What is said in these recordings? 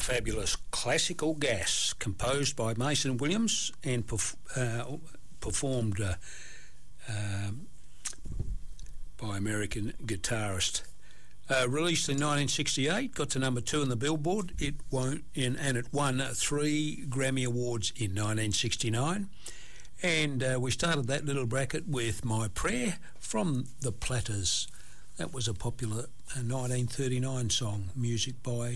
fabulous Classical Gas, composed by Mason Williams and performed by American guitarist. Released in 1968, got to number 2 on the Billboard. It won 3 Grammy Awards in 1969. And we started that little bracket with My Prayer from The Platters. That was a popular 1939 song, music by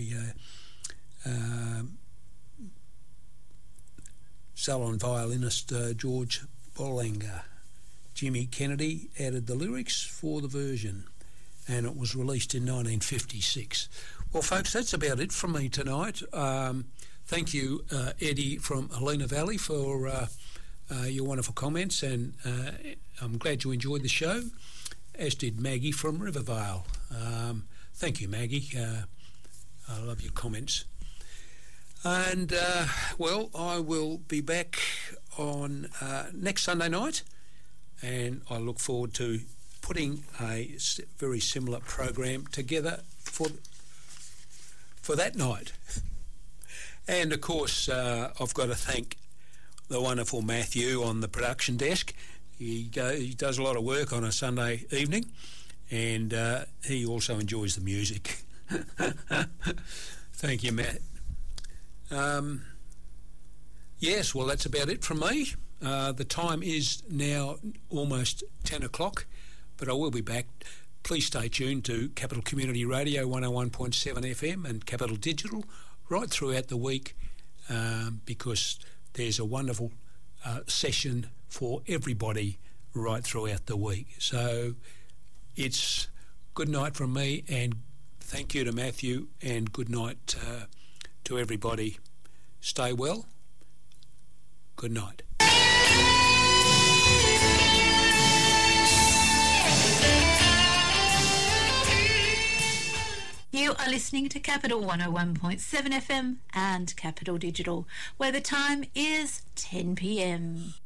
Salon violinist George Boulanger. Jimmy Kennedy added the lyrics for the version, and it was released in 1956. Well, folks, that's about it from me tonight. Thank you, Eddie from Helena Valley, for your wonderful comments, and I'm glad you enjoyed the show, as did Maggie from Rivervale. Thank you, Maggie. I love your comments. And, well, I will be back on next Sunday night, and I look forward to putting a very similar program together for that night. And, of course, I've got to thank the wonderful Matthew on the production desk. He does a lot of work on a Sunday evening, and he also enjoys the music. Thank you, Matt. Yes, well, that's about it from me. The time is now almost 10 o'clock, but I will be back. Please stay tuned to Capital Community Radio 101.7 FM and Capital Digital right throughout the week, because there's a wonderful session for everybody right throughout the week. So it's good night from me, and thank you to Matthew, and good night to everybody. Stay well. Good night. You are listening to Capital 101.7 FM and Capital Digital, where the time is 10 p.m.